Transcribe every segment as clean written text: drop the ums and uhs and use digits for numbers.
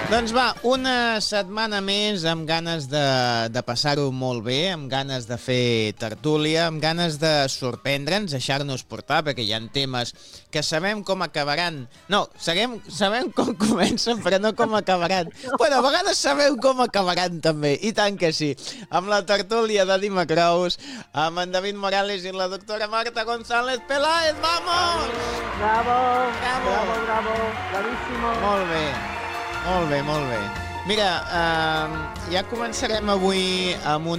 Doncs va, una setmana més amb ganes de passar-ho molt bé, amb ganes de fer tertúlia, amb ganes de sorprendre'ns, deixar-nos portar, perquè hi ha temes que sabem com acabaran. No, sabem com comencen, però no com acabaran. Bueno, a vegades sabem com acabaran també, i tant que sí. Amb la tertúlia de Dimecrous, amb en David Morales i la doctora Marta González Peláez. ¡Vamos! Bravo, Bravo. bravo, bravo, bravíssimo. Molt bé. Molt bé, molt bé. Mira, ja començarem avui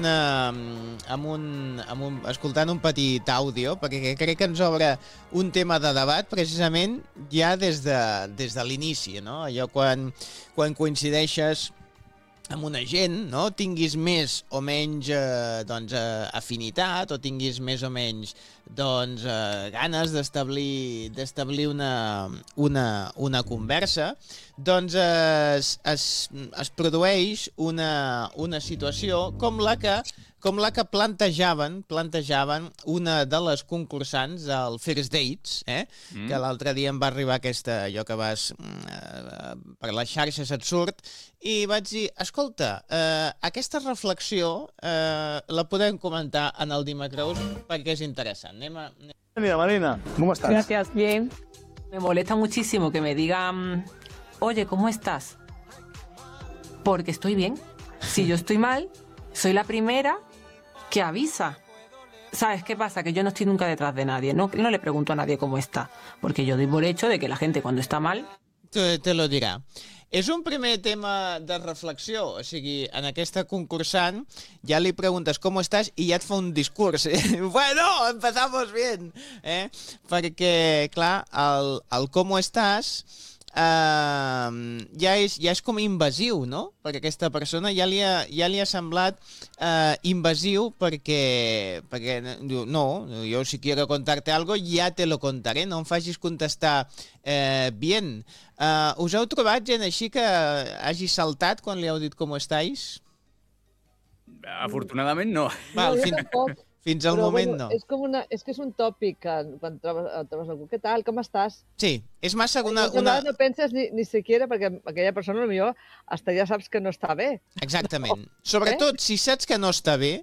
escoltant un petit àudio, perquè crec que ens obre un tema de debat precisament ja des de l'inici, no? Allò quan coincideixes amb una gent, no? Tinguis més o menys afinitat o tinguis més o menys ganes d'establir una conversa, doncs es produeix una situació com la que plantejaven una de les concursants del First Dates, que l'altre dia em va arribar allò que vas per les xarxes et surt, i vaig dir, escolta, aquesta reflexió la podem comentar en el Dimecrous perquè és interessant. Bienvenida, Marina. ¿Cómo estás? Gracias, bien. Me molesta muchísimo que me digan, oye, ¿cómo estás? Porque estoy bien. Si yo estoy mal, soy la primera que avisa. ¿Sabes qué pasa? Que yo no estoy nunca detrás de nadie. No le pregunto a nadie cómo está. Porque yo doy por hecho de que la gente cuando está mal... Te lo dirà. És un primer tema de reflexió, o sigui, en aquesta concursant ja li preguntes com estàs i ja et fa un discurs. Bueno, empezamos bien. Perquè, clar, el com estàs ja és com invasiu, no? Perquè aquesta persona ja li ha semblat invasiu perquè diu, no, jo si quiero contarte algo ya te lo contaré, no em facis contestar bien. Us heu trobat gent així que hagi saltat quan li heu dit com estáis? Afortunadament no. Val, fins al moment no. És que és un tòpic quan trobes algú. Què tal? Com estàs? Sí, és massa una... No penses ni siquiera perquè aquella persona potser hasta ja saps que no està bé. Exactament. Sobretot si saps que no està bé,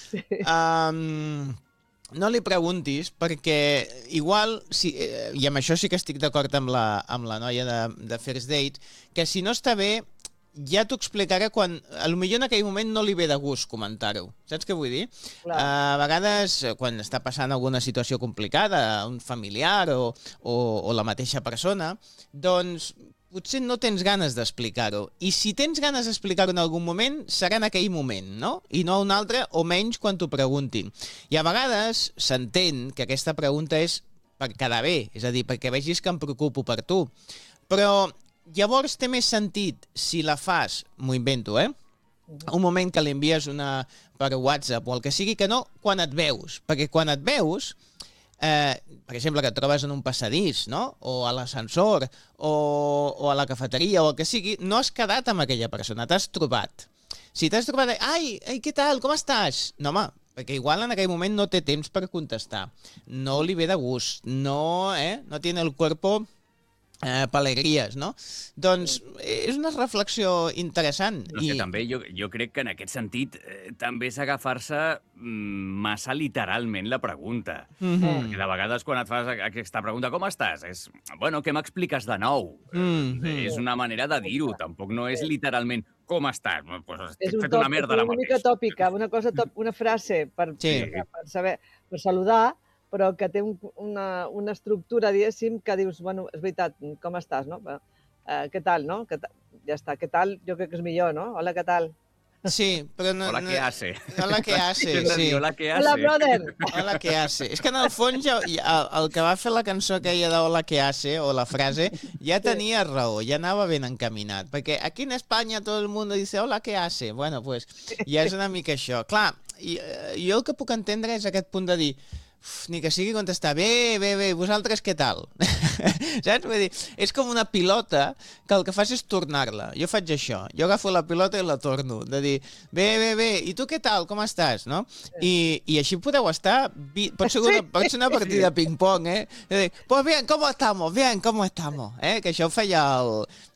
no li preguntis perquè igual, i amb això sí que estic d'acord amb la noia de First Date, que si no està bé ja t'ho explicaré quan, potser en aquell moment no li ve de gust comentar-ho. Saps què vull dir? A vegades, quan està passant alguna situació complicada, un familiar o la mateixa persona, doncs potser no tens ganes d'explicar-ho. I si tens ganes d'explicar-ho en algun moment, serà en aquell moment, no? I no un altre, o menys quan t'ho preguntin. I a vegades s'entén que aquesta pregunta és per quedar bé, és a dir, perquè vegis que em preocupo per tu. Però llavors té més sentit si la fas, m'ho invento, un moment que li envies per WhatsApp o el que sigui, que no quan et veus. Perquè quan et veus, per exemple, que et trobes en un passadís, no? O a l'ascensor, o a la cafeteria, o el que sigui, no has quedat amb aquella persona, t'has trobat. Si t'has trobat, ai, què tal, com estàs? No, home, perquè igual en aquell moment no té temps per contestar. No li ve de gust, no tiene el cuerpo per alegries, no? Doncs és una reflexió interessant. Però que també jo crec que en aquest sentit també és agafar-se massa literalment la pregunta. Perquè de vegades quan et fas aquesta pregunta, com estàs? És, bueno, què m'expliques de nou? És una manera de dir-ho, tampoc no és literalment com estàs? Pues estic fet una merda ara mateix. És una mica tòpica, una frase per saber, per saludar, però que té una estructura, diguéssim, que dius, bueno, és veritat, com estàs, no? Què tal, no? Ja està, què tal? Jo crec que és millor, no? Hola, què tal? Sí, però no... Hola, què hace? Hola, què hace, sí. Hola, què hace? Hola, brother! Hola, què hace. És que en el fons el que va fer la cançó aquella de Hola, què hace, o la frase, ja tenia raó, ja anava ben encaminat. Perquè aquí en Espanya tot el món dice Hola, què hace. Bueno, pues ja és una mica això. Clar, jo el que puc entendre és aquest punt de dir ni que sigui contestar, bé, vosaltres què tal? Saps? Vull dir, és com una pilota que el que fas és tornar-la. Jo faig això, jo agafo la pilota i la torno, de dir, bé, i tu què tal, com estàs, no? I així podeu estar, pot ser una partida de ping-pong, De dir, pues bien, ¿cómo estamos? Que això ho feia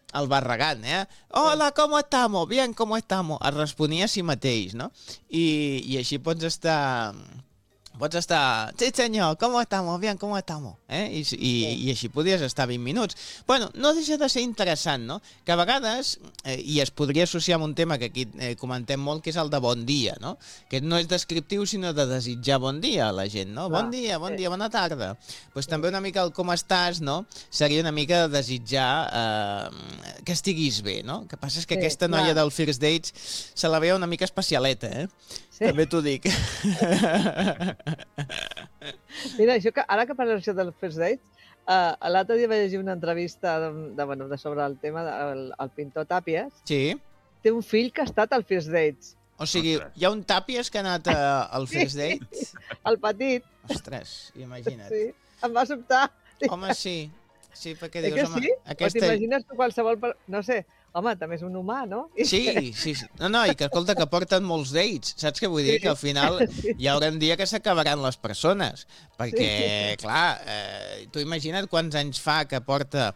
el barragant, Hola, ¿cómo estamos? Bien, ¿cómo estamos? Es responia a si mateix, no? I així pots estar... sí senyor, ¿cómo estamos? Bien, ¿cómo estamos? I així podies estar 20 minuts. Bueno, no deixa de ser interessant, no? Que a vegades, i es podria associar amb un tema que aquí comentem molt, que és el de bon dia, no? Que no és descriptiu, sinó de desitjar bon dia a la gent, no? Bon dia, bona tarda. Doncs també una mica el com estàs, no? Seria una mica de desitjar que estiguis bé, no? El que passa és que aquesta noia del First Dates se la veu una mica especialeta, També t'ho dic. Mira, ara que parles del First Dates, l'altre dia vaig llegir una entrevista sobre el tema del pintor Tàpies. Sí. Té un fill que ha estat al First Dates. O sigui, hi ha un Tàpies que ha anat al First Dates? El petit. Ostres, imagina't. Sí, em va sobtar. Home, sí. Sí, perquè dius, que home... sí? O t'imagines tu qualsevol... No sé, home, també és un humà, no? Sí. No, i que, escolta, que porten molts dates. Saps què vull dir? Que al final hi haurà un dia que s'acabaran les persones. Perquè, clar, tu imagina't quants anys fa que porta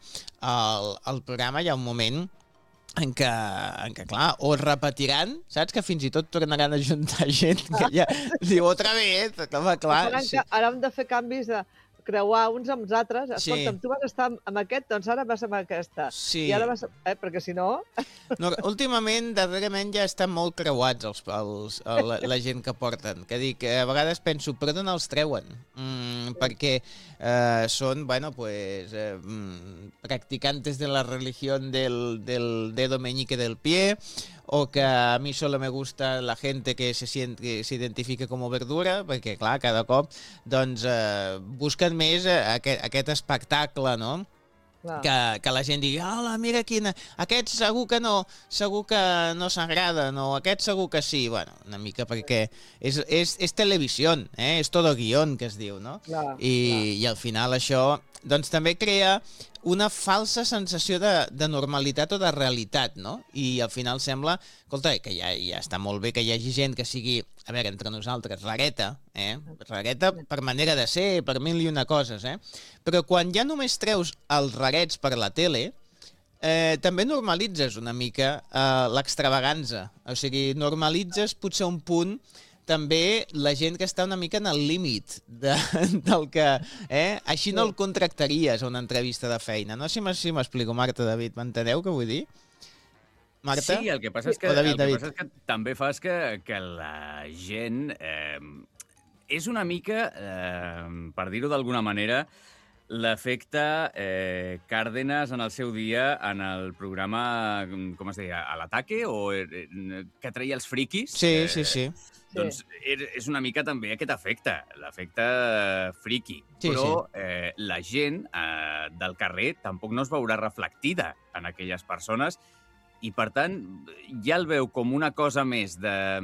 el programa, hi ha un moment en què, clar, o es repetiran, saps? Que fins i tot tornaran a juntar gent que ja diu otra vez, home, clar. Ara hem de fer canvis de creuar uns amb els altres. Escolta'm, tu vas estar amb aquest, doncs ara vas amb aquesta. Sí. I ara vas... perquè si no... Últimament, darrerament, ja estan molt creuats la gent que porten. Que dic, a vegades penso, per on els treuen? Perquè són, bueno, pues, practicantes de la religión del dedo meñique del pie, o que a mi solo me gusta la gente que se identifica com a verdura, perquè, clar, cada cop doncs, busquen més aquest espectacle, no? Que la gent digui, hola, mira quina... Aquest segur que no s'agrada, no, aquest segur que sí. Bueno, una mica perquè és televisió, és todo guión, que es diu, no? I al final això doncs també crea una falsa sensació de normalitat o de realitat, no? I al final sembla, escolta, que ja està molt bé que hi hagi gent que sigui, a veure, entre nosaltres, rareta, rareta per manera de ser, per mil i una coses, però quan ja només treus els rarets per la tele, també normalitzes una mica l'extravaganza, o sigui, normalitzes potser un punt també la gent que està una mica en el límit del que... Així no el contractaries a una entrevista de feina. No sé si m'explico, Marta, David, m'enteneu què vull dir? Marta? Sí, el que passa és que, passa és que també fas que la gent és una mica, per dir-ho d'alguna manera, l'efecte Cárdenas en el seu dia en el programa, com es deia, A l'ataque, o que treia els friquis. Sí. Doncs és una mica també aquest efecte, l'efecte friqui. Però la gent del carrer tampoc no es veurà reflectida en aquelles persones i, per tant, ja el veu com una cosa més de